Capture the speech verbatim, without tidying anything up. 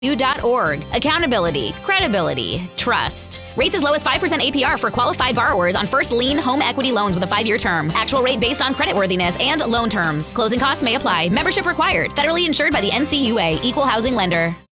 U dot org. Accountability, credibility, trust. Rates as low as five percent A P R for qualified borrowers on first lien home equity loans with a five-year term. Actual rate based on creditworthiness and loan terms. Closing costs may apply. Membership required. Federally insured by the N C U A. Equal housing lender.